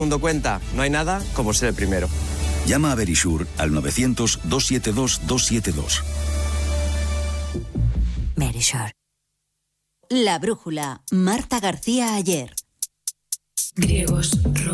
Mundo cuenta, no hay nada como ser el primero. Llama a Verisure al 900-272-272. Verisure. La brújula. Marta García Ayer. Griegos.